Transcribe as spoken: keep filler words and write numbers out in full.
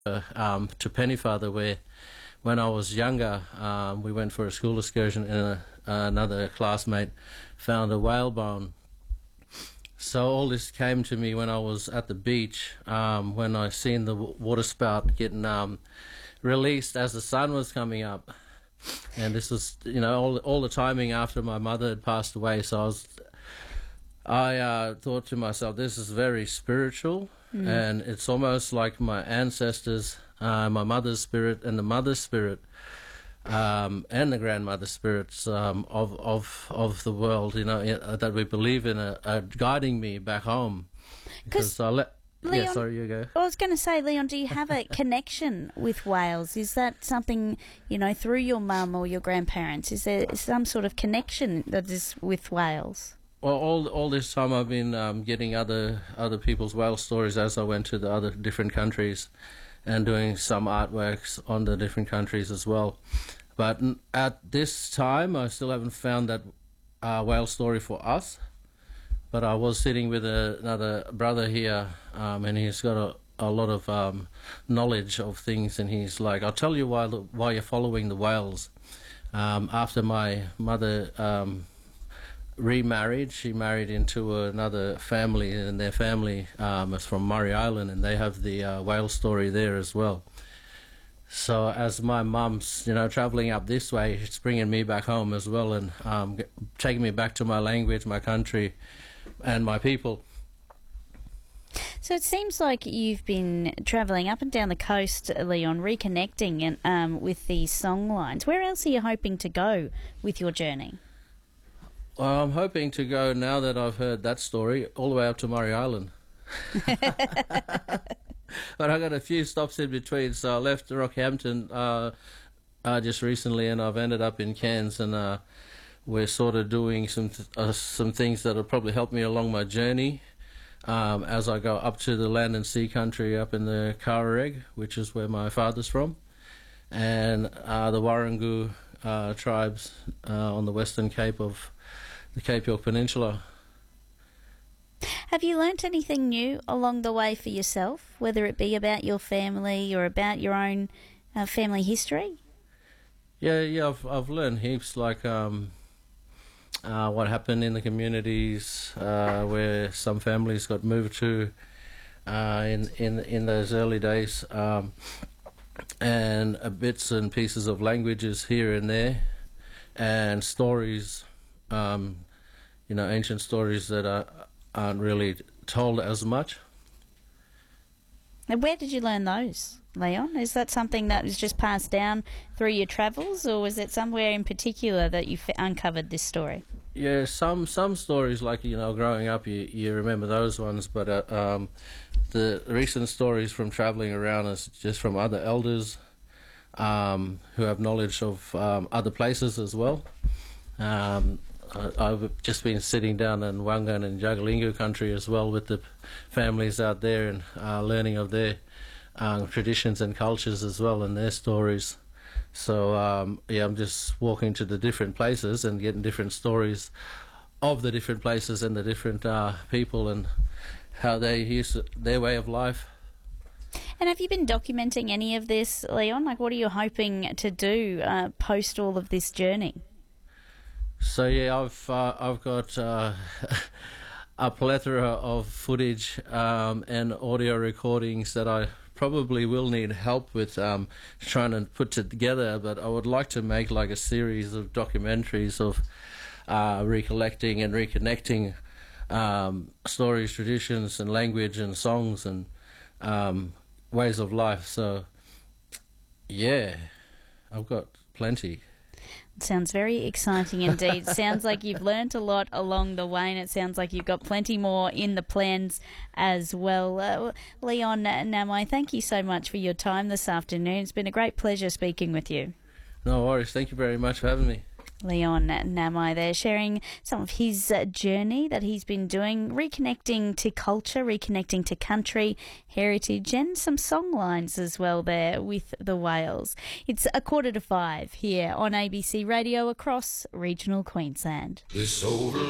uh, um, to Pennyfather, where when I was younger, um, we went for a school excursion and a, another classmate found a whalebone. So all this came to me when I was at the beach, um, when I seen the w- water spout getting um, released as the sun was coming up. And this was, you know, all all the timing after my mother had passed away. So I was, I uh, thought to myself, this is very spiritual, mm. and it's almost like my ancestors, uh, my mother's spirit and the mother's spirit, um, and the grandmother's spirits um, of of of the world, you know, that we believe in, are, are guiding me back home. Because I let. Leon, yeah, sorry, you go. I was going to say, Leon, do you have a connection with Wales? Is that something, you know, through your mum or your grandparents? Is there some sort of connection that is with Wales? Well, all all this time I've been um, getting other other people's Wales stories as I went to the other different countries and doing some artworks on the different countries as well. But at this time, I still haven't found that uh, Wales story for us. But I was sitting with a, another brother here, um, and he's got a, a lot of um, knowledge of things, and he's like, I'll tell you why why you're following the whales. Um, after my mother um, remarried, she married into another family, and their family um, is from Murray Island, and they have the uh, whale story there as well. So as my mum's, you know, travelling up this way, it's bringing me back home as well, and um, taking me back to my language, my country, and my people. So it seems like you've been travelling up and down the coast, Leon, reconnecting and, um, with these song lines. Where else are you hoping to go with your journey? Well, I'm hoping to go, now that I've heard that story, all the way up to Murray Island. But I got a few stops in between, so I left Rockhampton uh, uh, just recently, and I've ended up in Cairns, and uh, we're sort of doing some th- uh, some things that will probably help me along my journey um, as I go up to the land and sea country up in the Kawareg, which is where my father's from, and uh, the Warrangu uh, tribes uh, on the western cape of the Cape York Peninsula. Have you learnt anything new along the way for yourself, whether it be about your family or about your own uh, family history? Yeah, yeah, I've I've learned heaps, like um, uh, what happened in the communities uh, where some families got moved to uh, in in in those early days, um, and uh, bits and pieces of languages here and there, and stories, um, you know, ancient stories that are, aren't really told as much. And where did you learn those, Leon? Is that something that was just passed down through your travels, or was it somewhere in particular that you f- uncovered this story? Yeah, some some stories, like, you know, growing up, you, you remember those ones, but uh, um, the recent stories from travelling around is just from other elders um, who have knowledge of um, other places as well. Um, I've just been sitting down in Wangan and Jagalingu country as well with the families out there, and uh, learning of their um, traditions and cultures as well, and their stories. So um, yeah, I'm just walking to the different places and getting different stories of the different places and the different uh, people and how they use their way of life. And have you been documenting any of this, Leon? Like, what are you hoping to do uh, post all of this journey? So yeah, I've uh, I've got uh, a plethora of footage um, and audio recordings that I probably will need help with um, trying to put together. But I would like to make like a series of documentaries of uh, recollecting and reconnecting um, stories, traditions, and language, and songs, and um, ways of life. So yeah, I've got plenty. Sounds very exciting indeed. Sounds like you've learnt a lot along the way, and it sounds like you've got plenty more in the plans as well. Uh, Leon Namai, thank you so much for your time this afternoon. It's been a great pleasure speaking with you. No worries. Thank you very much for having me. Leon Namai there, sharing some of his uh, journey that he's been doing, reconnecting to culture, reconnecting to country, heritage, and some song lines as well there with the whales. It's a quarter to five here on A B C Radio across regional Queensland. This over